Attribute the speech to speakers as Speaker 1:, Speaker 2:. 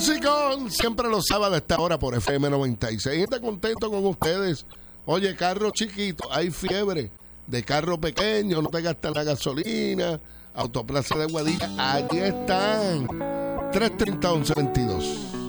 Speaker 1: Musicón, siempre los sábados a esta hora por FM 96. Está contento con ustedes. Oye, carro chiquito, hay fiebre de carro pequeño, no te gastan la gasolina. Autoplaza de Guadilla, allí están. 330-1122.